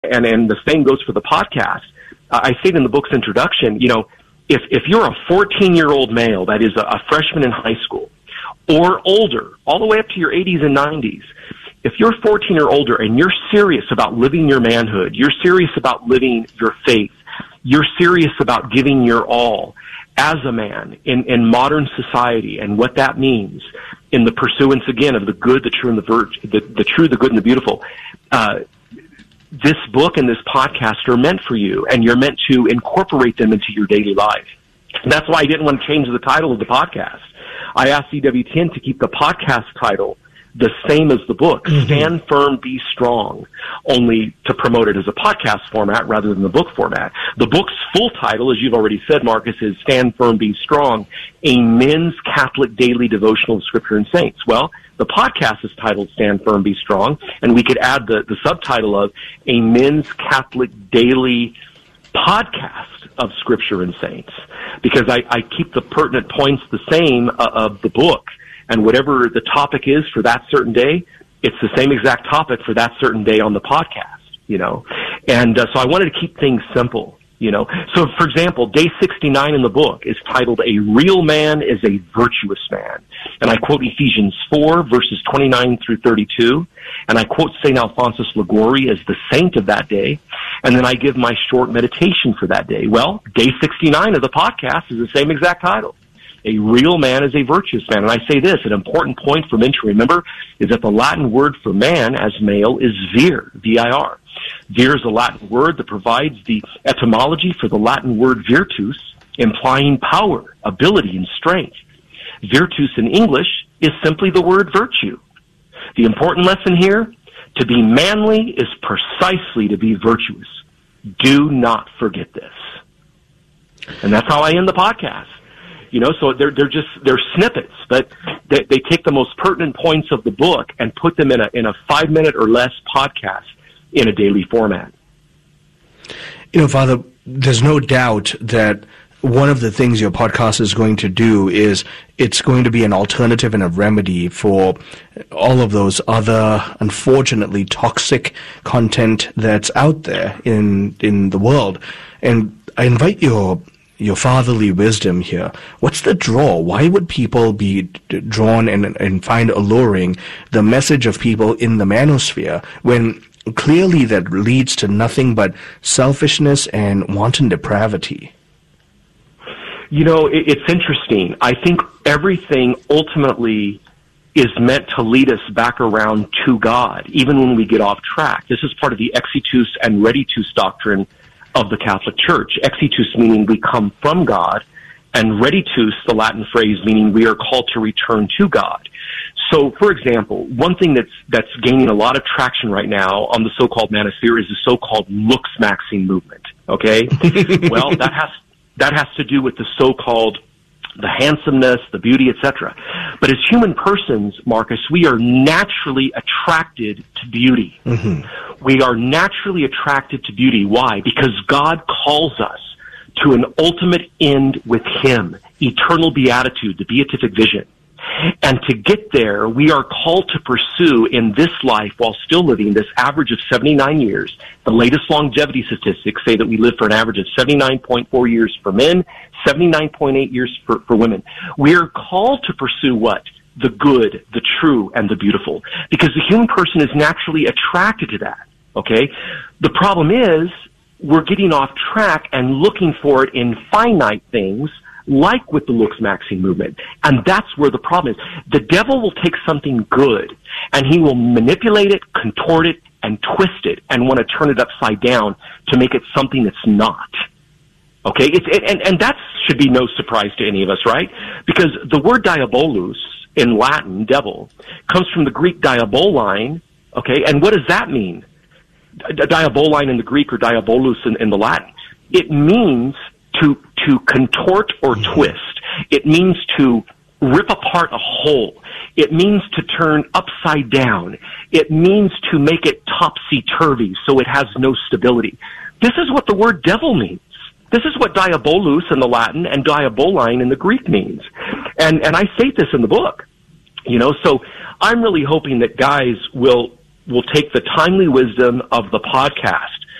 and the same goes for the podcast. I say it in the book's introduction, if you're a 14-year-old male that is a freshman in high school or older, all the way up to your 80s and 90s, if you're 14 or older and you're serious about living your manhood, you're serious about living your faith, you're serious about giving your all as a man in modern society and what that means in the pursuance, again, of the good, the true, and the true, the good, and the beautiful, this book and this podcast are meant for you, and you're meant to incorporate them into your daily life. And that's why I didn't want to change the title of the podcast. I asked EWTN to keep the podcast title the same as the book, Stand Firm, Be Strong, only to promote it as a podcast format rather than the book format. The book's full title, as you've already said, Marcus, is Stand Firm, Be Strong, a men's Catholic daily devotional of Scripture and Saints. Well, the podcast is titled Stand Firm, Be Strong, and we could add the subtitle of a men's Catholic daily podcast of Scripture and Saints, because I keep the pertinent points the same of the book. And whatever the topic is for that certain day, it's the same exact topic for that certain day on the podcast, And so I wanted to keep things simple, So, for example, day 69 in the book is titled A Real Man is a Virtuous Man. And I quote Ephesians 4, verses 29 through 32. And I quote St. Alphonsus Liguori as the saint of that day. And then I give my short meditation for that day. Well, day 69 of the podcast is the same exact title. A real man is a virtuous man. And I say this, an important point for men to remember is that the Latin word for man as male is vir, V-I-R. Vir is a Latin word that provides the etymology for the Latin word virtus, implying power, ability, and strength. Virtus in English is simply the word virtue. The important lesson here, to be manly is precisely to be virtuous. Do not forget this. And that's how I end the podcast. So they're snippets, but they take the most pertinent points of the book and put them in a 5-minute or less podcast in a daily format. Father, there's no doubt that one of the things your podcast is going to do is it's going to be an alternative and a remedy for all of those other, unfortunately, toxic content that's out there in the world. And I invite your fatherly wisdom here. What's the draw? Why would people be drawn and find alluring the message of people in the manosphere when clearly that leads to nothing but selfishness and wanton depravity? It's interesting. I think everything ultimately is meant to lead us back around to God, even when we get off track. This is part of the exitus and reditus doctrine of the Catholic Church. Exitus meaning we come from God, and reditus, the Latin phrase, meaning we are called to return to God. So, for example, one thing that's gaining a lot of traction right now on the so-called manosphere is the so-called looks-maxing movement. Okay, well, that has to do with the handsomeness, the beauty, etc. But as human persons, Marcus, we are naturally attracted to beauty. We are naturally attracted to beauty. Why? Because God calls us to an ultimate end with Him, eternal beatitude, the beatific vision. And to get there, we are called to pursue in this life, while still living, this average of 79 years. The latest longevity statistics say that we live for an average of 79.4 years for men, 79.8 years for women. We are called to pursue what? The good, the true, and the beautiful. Because the human person is naturally attracted to that. Okay? The problem is, we're getting off track and looking for it in finite things, like with the looks-maxing movement. And that's where the problem is. The devil will take something good, and he will manipulate it, contort it, and twist it, and want to turn it upside down to make it something that's not. Okay? And that should be no surprise to any of us, right? Because the word diabolus, in Latin, devil, comes from the Greek diaboline, okay? And what does that mean? Diaboline in the Greek or diabolus in the Latin. It means to contort or twist. It means to rip apart a whole. It means to turn upside down. It means to make it topsy-turvy so it has no stability. This is what the word devil means. This is what diabolus in the Latin and diaboline in the Greek means. And I state this in the book. So I'm really hoping that guys will take the timely wisdom of the podcast